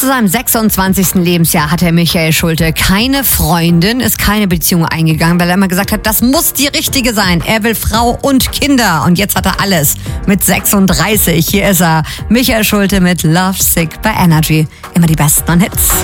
zu seinem 26. Lebensjahr hat der Michael Schulte keine Freundin, ist keine Beziehung eingegangen, weil er immer gesagt hat, das muss die richtige sein. Er will Frau und Kinder und jetzt hat er alles. Mit 36, hier ist er. Michael Schulte mit Love Sick bei Energy. Immer die besten Hits.